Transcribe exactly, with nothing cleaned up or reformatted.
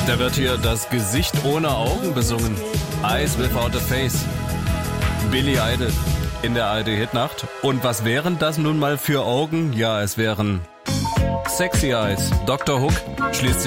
Da wird hier das Gesicht ohne Augen besungen. Eyes without a face. Billy Idol in der A R D-Hitnacht. Und was wären das nun mal für Augen? Ja, es wären Sexy Eyes. Doktor Hook schließt sich